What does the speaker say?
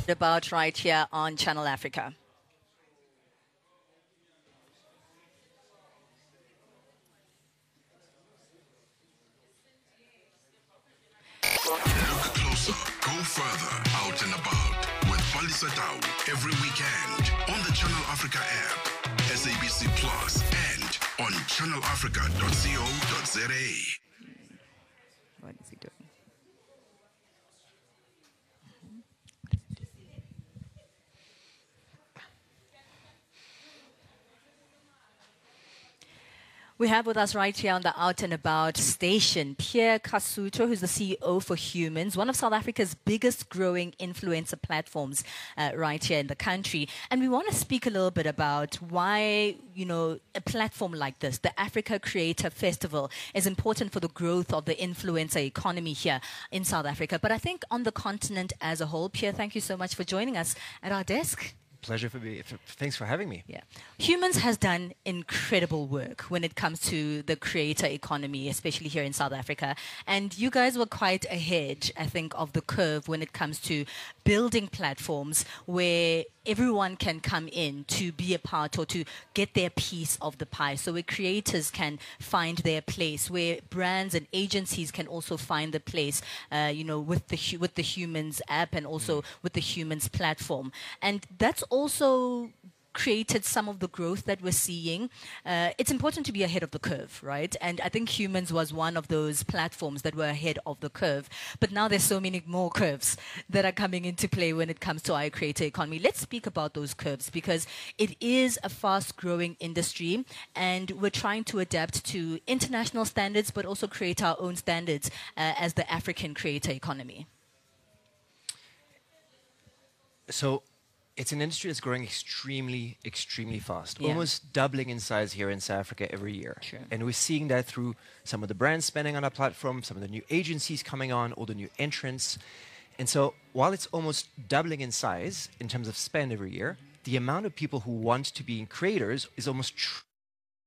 About right here on Channel Africa. Look closer, go further, out and about with Palisa Tau every weekend on the Channel Africa app, SABC Plus, and on channelafrica.co.za. What is he doing? We have with us right here on the Out and About station, Pierre Kasuto, who's the CEO for Humans, one of South Africa's biggest growing influencer platforms right here in the country. And we want to speak a little bit about why, a platform like this, the Africa Creator Festival, is important for the growth of the influencer economy here in South Africa. But I think on the continent as a whole, Pierre, thank you so much for joining us at our desk. Pleasure thanks for having me. Yeah. Humans has done incredible work when it comes to the creator economy, especially here in South Africa. And you guys were quite ahead, I think, of the curve when it comes to building platforms where everyone can come in to be a part or to get their piece of the pie. So where creators can find their place, where brands and agencies can also find the place, with the Humans app and also with the Humans platform. And that's also created some of the growth that we're seeing. It's important to be ahead of the curve, right? And I think Humans was one of those platforms that were ahead of the curve. But now there's so many more curves that are coming into play when it comes to our creator economy. Let's speak about those curves because it is a fast-growing industry and we're trying to adapt to international standards but also create our own standards as the African creator economy. So it's an industry that's growing extremely, extremely fast, Yeah. almost doubling in size here in South Africa every year. Sure. And we're seeing that through some of the brands spending on our platform, some of the new agencies coming on, all the new entrants. And so while it's almost doubling in size in terms of spend every year, the amount of people who want to be creators is almost